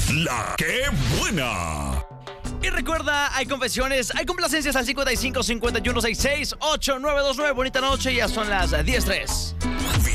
La que buena. Y recuerda, hay confesiones, hay complacencias al 55 51 66 8929. Bonita noche, ya son las 10:03.